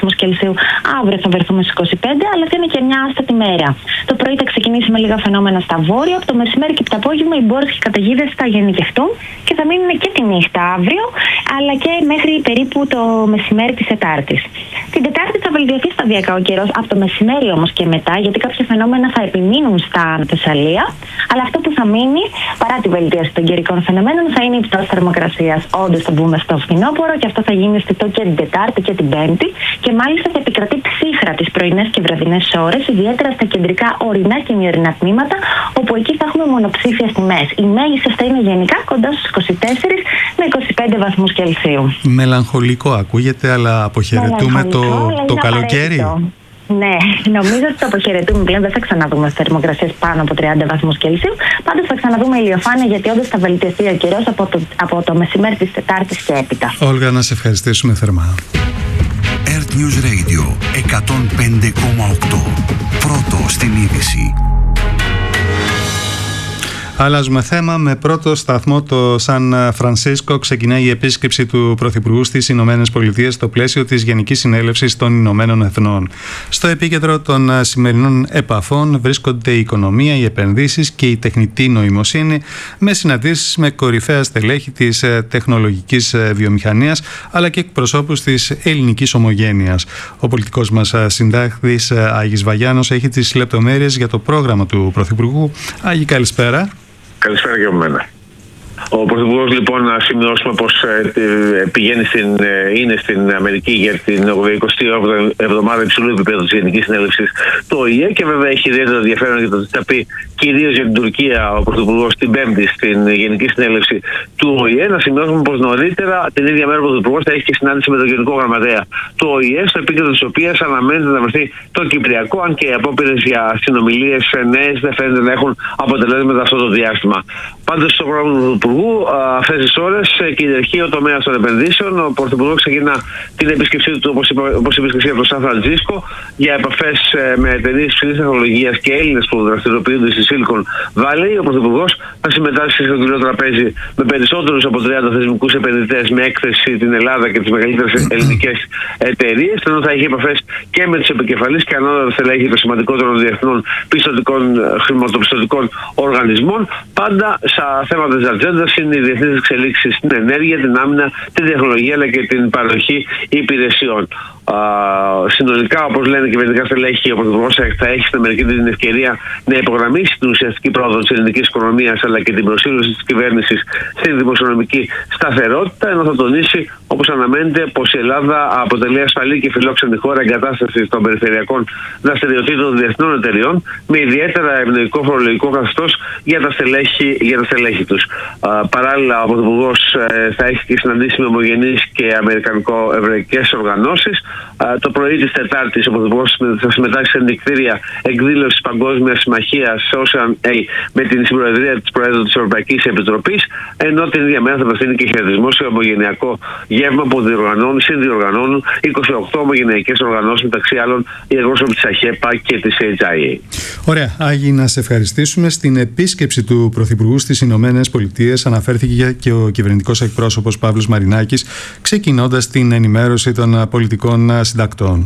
βαθμούς Κελσίου. Αύριο θα βρεθούμε στους 25, αλλά θα είναι και μια άστατη μέρα. Το πρωί θα ξεκινήσει με λίγα φαινόμενα στα βόρεια, από το μεσημέρι και από το απόγευμα οι μπόρες και καταιγίδες θα γενικευτούν και θα μείνουν και τη νύχτα αύριο, αλλά και μέχρι περίπου το μεσημέρι της Τετάρτης. Την Τετάρτη θα βελτιωθεί σταδιακά ο καιρός, από το μεσημέρι όμως και μετά, γιατί κάποια φαινόμενα θα επιμείνουν στα Θεσσαλία, αλλά αυτό που θα μείνει, παρά τη βελτίωση των καιρικών φαινομένων, θα είναι η πτώση θερμοκρασίας. Όντως θα μπούμε στο φθινόπωρο και αυτό θα γίνει αισθητό και την Τετάρτη και την Πέμπτη, και μάλιστα θα επικρατεί ψύχρα τις πρωινές και βραδινές ώρες, ιδιαίτερα στα κεντρικά ορεινά και ημιορεινά τμήματα, όπου εκεί θα έχουμε μονοψήφιες τιμές. Οι μέγιστες θα είναι γενικά κοντά στους 24 με 25 βαθμούς Κελσίου. Μελαγχολικό ακούγεται, αλλά αποχαιρετούμε το καλοκαίρι. Ναι, νομίζω ότι το αποχαιρετούμε πλέον. Δεν θα ξαναδούμε θερμοκρασίες πάνω από 30 βαθμούς Κελσίου. Πάντως θα ξαναδούμε ηλιοφάνεια, γιατί όντως θα βελτιωθεί ο καιρός από το μεσημέρι της Τετάρτης και έπειτα. Όλγα, να σε ευχαριστήσουμε θερμά. Earth News Radio 105,8. Πρώτο στην είδηση. Αλλάζουμε θέμα. Με πρώτο σταθμό το Σαν Φρανσίσκο ξεκινάει η επίσκεψη του Πρωθυπουργού στις Ηνωμένες Πολιτείες στο πλαίσιο της Γενικής Συνέλευσης των Ηνωμένων Εθνών. Στο επίκεντρο των σημερινών επαφών βρίσκονται η οικονομία, οι επενδύσεις και η τεχνητή νοημοσύνη, με συναντήσεις με κορυφαία στελέχη της τεχνολογικής βιομηχανίας αλλά και εκπροσώπους της ελληνικής ομογένειας. Ο πολιτικός μας συντάκτης Άγης Βαγιάννος έχει τις λεπτομέρειες για το πρόγραμμα του Πρωθυπουργού. Άγη, καλησπέρα. Καλησπέρα και από μένα. Ο Πρωθυπουργός, λοιπόν, να σημειώσουμε πως είναι στην Αμερική για την 28η εβδομάδα υψηλού επίπεδου της Γενικής Συνέλευσης του ΟΗΕ, και βέβαια έχει ιδιαίτερο ενδιαφέρον για το τι θα πει κυρίως για την Τουρκία ο Πρωθυπουργός την Πέμπτη στην Γενική Συνέλευση του ΟΗΕ. Να σημειώσουμε πως νωρίτερα την ίδια μέρα ο Πρωθυπουργός θα έχει και συνάντηση με τον Γενικό Γραμματέα του ΟΗΕ, στο επίκεντρο της οποίας αναμένεται να βρεθεί το Κυπριακό, αν και οι απόπειρες για συνομιλίες νέες δεν φαίνεται να έχουν αποτελέσματα αυτό το διάστημα. Πάντως, στο πρόγραμμα του Πρωθυπουργού αυτές τις ώρες κυριαρχεί ο τομέας των επενδύσεων. Ο Πρωθυπουργός ξεκινά την επίσκεψή του, όπως είπε και από το Σαν Φρανσίσκο, για επαφές με εταιρείες υψηλής τεχνολογίας και Έλληνες που δραστηριοποιούνται στη Silicon Valley. Ο Πρωθυπουργός θα συμμετάσχει στο κοινό τραπέζι με περισσότερους από 30 θεσμικούς επενδυτές, με έκθεση την Ελλάδα και τις μεγαλύτερες ελληνικές εταιρείες, ενώ θα έχει επαφές και με τους επικεφαλείς και ανώτατα στελέχη των σημαντικότερων διεθνών χρηματοπιστωτικών οργανισμών. Πάντα στα θέματα της ατζέντας είναι οι διεθνείς εξελίξεις στην ενέργεια, την άμυνα, την τεχνολογία αλλά και την παροχή υπηρεσιών. Συνολικά, όπως λένε κυβερνητικά στελέχη, ο Πρωθυπουργός θα έχει στην Αμερική την ευκαιρία να υπογραμμίσει την ουσιαστική πρόοδο της ελληνικής οικονομίας αλλά και την προσήλωση της κυβέρνησης στην δημοσιονομική σταθερότητα, ενώ θα τονίσει, όπως αναμένεται, πως η Ελλάδα αποτελεί ασφαλή και φιλόξενη χώρα εγκατάστασης των περιφερειακών δραστηριοτήτων των διεθνών εταιριών, με ιδιαίτερα ευνοϊκό φορολογικό καθεστώς για τα στελέχη τους. Παράλληλα, ο Πρωθυπουργός θα έχει και συναντήσει με ομογενείς και αμερικανικο-εβραϊκές οργανώσεις. Το πρωί της Τετάρτης ο Πρωθυπουργός θα συμμετάσχει σε ενδεικτήρια εκδήλωση της Παγκόσμιας Συμμαχίας Ocean A με την συμπροεδρία της Προέδρου της Ευρωπαϊκής Επιτροπής, ενώ την ίδια μέρα θα απευθύνει και χαιρετισμό σε ομογενειακό γεύμα που συνδιοργανώνουν 28 ομογενειακές οργανώσεις, μεταξύ άλλων οι εκπρόσωποι της ΑΧΕΠΑ και της HIA. Ωραία, Άγη, να σε ευχαριστήσουμε. Στην επίσκεψη του Πρωθυπουργού στις Ηνωμένες Πολιτείες αναφέρθηκε και ο κυβερνητικός εκπρόσωπος Παύλος Μαρινάκης, ξεκινώντας την ενημέρωση των πολιτικών συντακτών.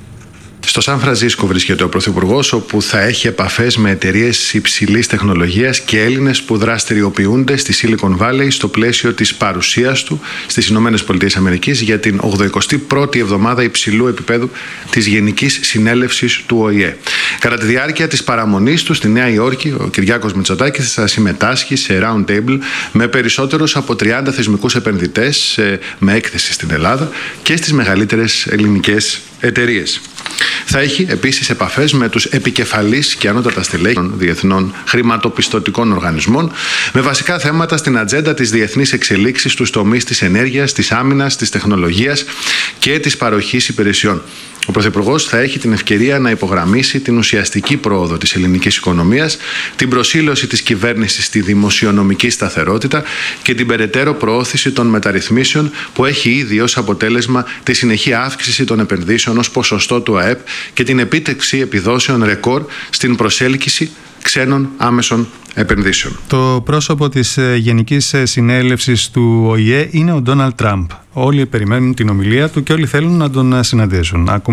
Στο Σαν Φρανσίσκο βρίσκεται ο Πρωθυπουργός, όπου θα έχει επαφές με εταιρείες υψηλής τεχνολογίας και Έλληνες που δραστηριοποιούνται στη Silicon Valley στο πλαίσιο της παρουσίας του στις Ηνωμένες Πολιτείες Αμερικής για την 81η εβδομάδα υψηλού επίπεδου της Γενικής Συνέλευσης του ΟΗΕ. Κατά τη διάρκεια της παραμονής του στη Νέα Υόρκη, ο Κυριάκος Μητσοτάκης θα συμμετάσχει σε round table με περισσότερους από 30 θεσμικούς επενδυτές με έκθεση στην Ελλάδα και στις μεγαλύτερες ελληνικές εταιρείες. Θα έχει επίσης επαφές με τους επικεφαλείς και ανώτατα στελέχη των διεθνών χρηματοπιστωτικών οργανισμών, με βασικά θέματα στην ατζέντα της διεθνής εξελίξης στους τομείς της ενέργειας, της άμυνας, της τεχνολογίας και της παροχής υπηρεσιών. Ο Πρωθυπουργός θα έχει την ευκαιρία να υπογραμμίσει την ουσιαστική πρόοδο της ελληνικής οικονομίας, την προσήλωση της κυβέρνησης στη δημοσιονομική σταθερότητα και την περαιτέρω προώθηση των μεταρρυθμίσεων που έχει ήδη ως αποτέλεσμα τη συνεχή αύξηση των επενδύσεων ως ποσοστό του ΑΕΠ και την επίτευξη επιδόσεων ρεκόρ στην προσέλκυση ξένων άμεσων επενδύσεων. Το πρόσωπο της Γενικής Συνέλευσης του ΟΗΕ είναι ο Ντόναλντ Τραμπ. Όλοι περιμένουν την ομιλία του και όλοι θέλουν να τον συναντήσουν.